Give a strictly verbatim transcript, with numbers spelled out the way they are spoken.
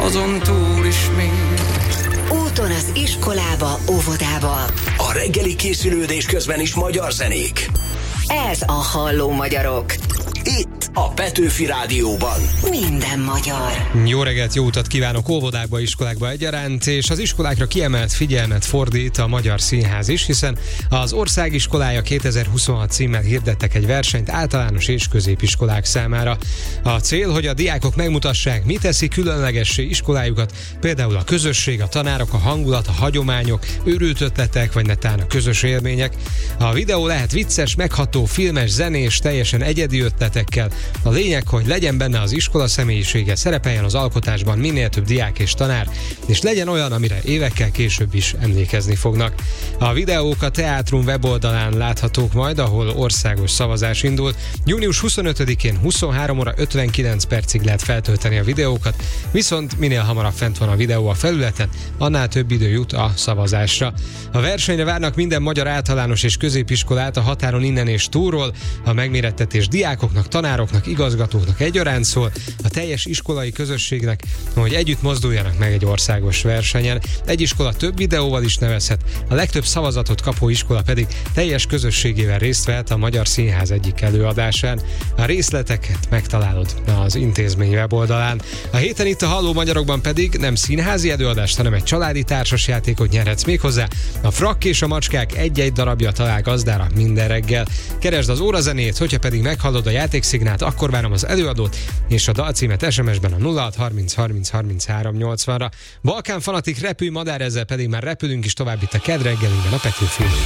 azon túl is még. Úton az iskolába, óvodába. A reggeli készülődés közben is magyar zenék. Ez a Halló Magyarok. Itt a Petőfi Rádióban. Minden magyar. Jó reggelt, jó utat kívánok óvodákba, iskolákba egyaránt, és az iskolákra kiemelt figyelmet fordít a Magyar Színház is, hiszen az Országiskolája kétezer-huszonhat címmel hirdettek egy versenyt általános és középiskolák számára. A cél, hogy a diákok megmutassák, mi teszi különlegessé iskolájukat, például a közösség, a tanárok, a hangulat, a hagyományok, őrült ötletek, vagy netán a közös élmények. A videó lehet vicces, megható, filmes, zenés, teljesen egyedi ötletekkel. A lényeg, hogy legyen benne az iskola személyisége, szerepeljen az alkotásban minél több diák és tanár, és legyen olyan, amire évekkel később is emlékezni fognak. A videók a Teátrum weboldalán láthatók majd, ahol országos szavazás indul. június huszonötödikén huszonhárom óra ötvenkilenc percig lehet feltölteni a videókat, viszont minél hamarabb fent van a videó a felületen, annál több idő jut a szavazásra. A versenyre várnak minden magyar általános és középiskolát a határon innen és túlról. A megmérettetés diákoknak, tanároknak, igazgatóknak egyaránt szól, a teljes iskolai közösségnek, hogy együtt mozduljanak meg egy országos versenyen. Egy iskola több videóval is nevezhet, a legtöbb szavazatot kapó iskola pedig teljes közösségével részt vehet a Magyar Színház egyik előadásán. A részleteket megtalálod az intézmény weboldalán. A héten itt a Halló Magyarokban pedig nem színházi előadást, hanem egy családi társasjátékot nyerhetsz méghozzá. A Frakk és a macskák egy-egy darabja talál gazdára minden reggel. Keresd az órazenét, hogyha pedig meghallod a játékszignált, akkor várom az előadót és a dalcímet es em es-ben a nulla hat harminc harminc harminchárom nyolcvanra. Balkán Fanatik repülj madár, ezzel pedig már repülünk is tovább itt a Kedd reggelinkben a Petőfin.